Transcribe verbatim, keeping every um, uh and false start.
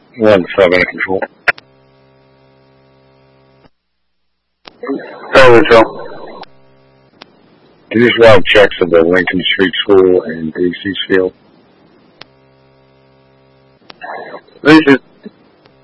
One seven control. Hello, Joe. These route checks of the Lincoln Street School and Dacey's Field. This is